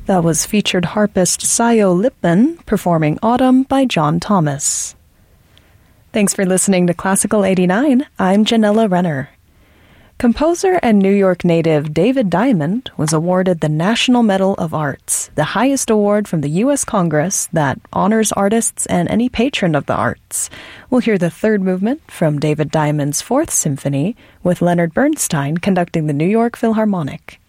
That was featured harpist Sayo Lipman performing Autumn by John Thomas. Thanks for listening to Classical 89. I'm Janella Renner. Composer and New York native David Diamond was awarded the National Medal of Arts, the highest award from the U.S. Congress that honors artists and any patron of the arts. We'll hear the third movement from David Diamond's Fourth Symphony with Leonard Bernstein conducting the New York Philharmonic.